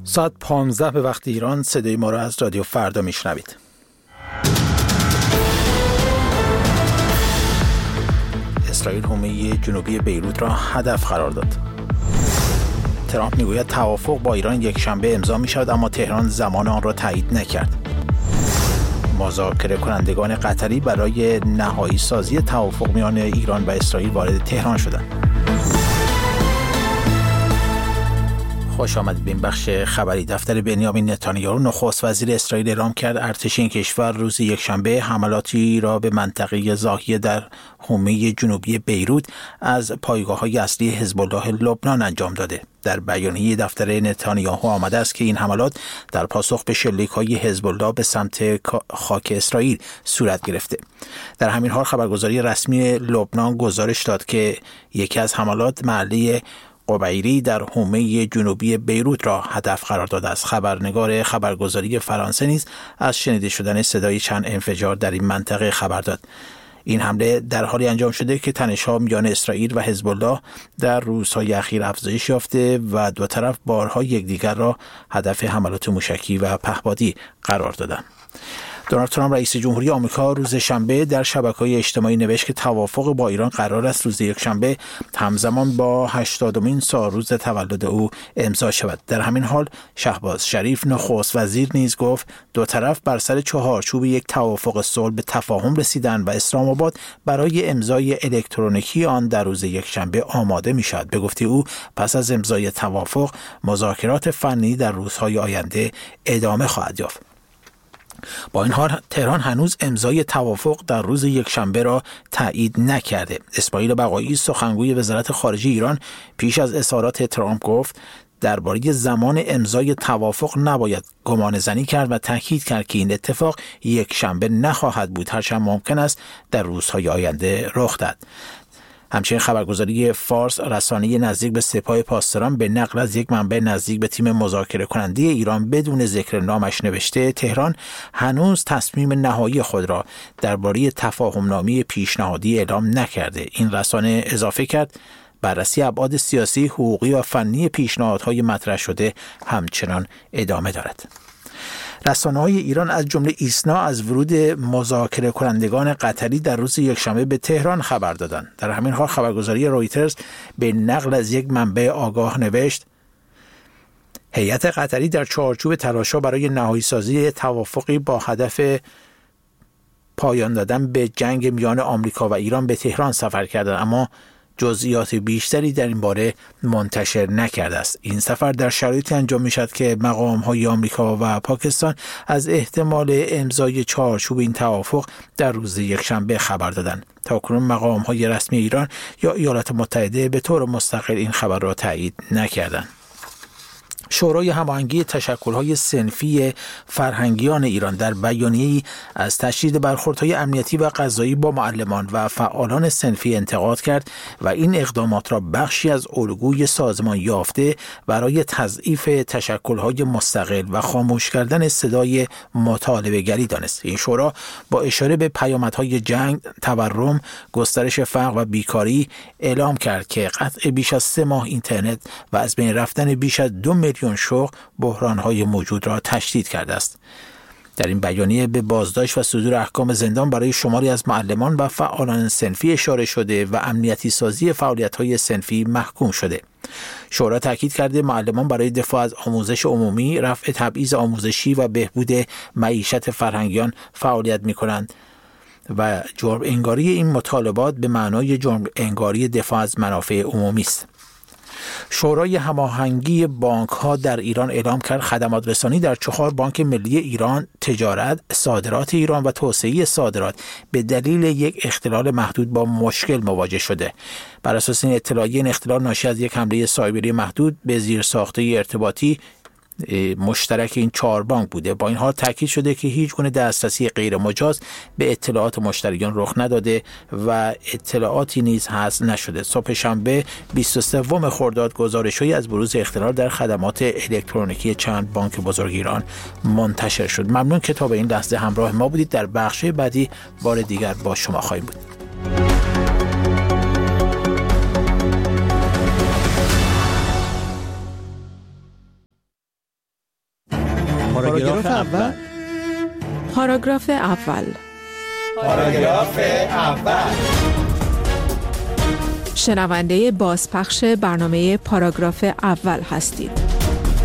ساعت 15 به وقت ایران صدای ما را از رادیو فردا میشنوید. اسرائیل حومه جنوبی بیروت را هدف قرار داد. ترامپ میگوید توافق با ایران یک شنبه امضا می شود، اما تهران زمان آن را تایید نکرد. مذاکره کنندگان قطری برای نهایی سازی توافق میان ایران و اسرائیل وارد تهران شدند. خوش آمدید به این بخش خبری. دفتر بنیامین نتانیاهو نخست وزیر اسرائیل اعلام کرد ارتش این کشور روز یکشنبه حملاتی را به منطقه ضاحیه در حومه جنوبی بیروت از پایگاه‌های اصلی حزب الله لبنان انجام داده. در بیانیه دفتر نتانیاهو آمده است که این حملات در پاسخ به شلیک‌های حزب الله به سمت خاک اسرائیل صورت گرفته. در همین حال خبرگزاری رسمی لبنان گزارش داد که یکی از حملات محله قبیری در حومه جنوبی بیروت را هدف قرار داده است. خبرنگار خبرگزاری فرانسه نیز از شنیده شدن صدای چند انفجار در این منطقه خبر داد. این حمله در حالی انجام شده که تنش‌ها میان اسرائیل و حزب الله در روزهای اخیر افزایش یافته و دو طرف بارها یکدیگر را هدف حملات موشکی و پهپادی قرار دادند. دونالد ترامپ رئیس جمهوری آمریکا روز شنبه در شبکه‌های اجتماعی نوشت که توافق با ایران قرار است روز یکشنبه همزمان با 80مین سالروز تولد او امضا شود. در همین حال شهباز شریف نخست وزیر نیز گفت دو طرف بر سر چهارچوب یک توافق صلح به تفاهم رسیدند و اسلام آباد برای امضای الکترونیکی آن در روز یکشنبه آماده می‌شود. به گفته او پس از امضای توافق مذاکرات فنی در روزهای آینده ادامه خواهد یافت. با این حال تهران هنوز امضای توافق در روز یکشنبه را تایید نکرده. اسماعیل بقایی سخنگوی وزارت خارجه ایران پیش از اظهارات ترامپ گفت درباره زمان امضای توافق نباید گمان زنی کرد و تاکید کرد که این اتفاق یکشنبه نخواهد بود، هرچند ممکن است در روزهای آینده رخ دهد. همچنین خبرگزاری فارس رسانه‌ای نزدیک به سپاه پاسداران به نقل از یک منبع نزدیک به تیم مذاکره کننده ایران بدون ذکر نامش نوشته تهران هنوز تصمیم نهایی خود را درباره تفاهم‌نامه پیشنهادی اعلام نکرده. این رسانه اضافه کرد بررسی ابعاد سیاسی، حقوقی و فنی پیشنهادهای مطرح شده همچنان ادامه دارد. رسانه‌های ایران از جمله ایسنا از ورود مذاکره کنندگان قطری در روز یکشنبه به تهران خبر دادند. در همین حال خبرگزاری رویترز به نقل از یک منبع آگاه نوشت هیئت قطری در چارچوب تلاش‌ها برای نهایی سازی توافقی با هدف پایان دادن به جنگ میان آمریکا و ایران به تهران سفر کردند، اما جزئیات بیشتری در این باره منتشر نکرده است. این سفر در شرایطی انجام می شود که مقام‌های آمریکا و پاکستان از احتمال امضای چارچوب این توافق در روز یکشنبه خبر دادند. تاکنون مقام‌های رسمی ایران یا ایالات متحده به طور مستقل این خبر را تایید نکردند. شورای هماهنگی تشکل‌های صنفی فرهنگیان ایران در بیانیه‌ای از تشدید برخوردهای امنیتی و قضایی با معلمان و فعالان صنفی انتقاد کرد و این اقدامات را بخشی از الگوی سازمان یافته برای تضعیف تشکل‌های مستقل و خاموش کردن صدای مطالبه‌گری دانست. این شورا با اشاره به پیامدهای جنگ، تورم، گسترش فقر و بیکاری اعلام کرد که قطع بیش از 3 ماه اینترنت و از بین رفتن بیش از 2 میلیون شغل بحران‌های موجود را تشدید کرده است. در این بیانیه به بازداشت و صدور احکام زندان برای شماری از معلمان و فعالان صنفی اشاره شده و امنیتی سازی فعالیت‌های صنفی محکوم شده. شورا تاکید کرده معلمان برای دفاع از آموزش عمومی، رفع تبعیض آموزشی و بهبود معیشت فرهنگیان فعالیت می‌کنند و جرم انگاری این مطالبات به معنای جرم انگاری دفاع از منافع عمومی است. شورای هماهنگی بانک‌ها در ایران اعلام کرد خدمات رسانی در 4 بانک ملی ایران، تجارت، صادرات ایران و توسعه صادرات به دلیل یک اختلال محدود با مشکل مواجه شده. بر اساس این اطلاعیه این اختلال ناشی از یک حمله سایبری محدود به زیرساخته ارتباطی مشترک این 4 بانک بوده. با این حال تاکید شده که هیچ گونه دسترسی غیر مجاز به اطلاعات مشتریان رخ نداده و اطلاعاتی نیز حذف نشده. صبح شنبه 23 خرداد گزارش‌هایی از بروز اختلال در خدمات الکترونیکی چند بانک بزرگ ایران منتشر شد. ممنون که تا به این لحظه همراه ما بودید. در بخش بعدی بار دیگر با شما خواهیم بود. پاراگراف اول. پاراگراف اول. پاراگراف اول. شنونده بازپخش برنامه پاراگراف اول هستید.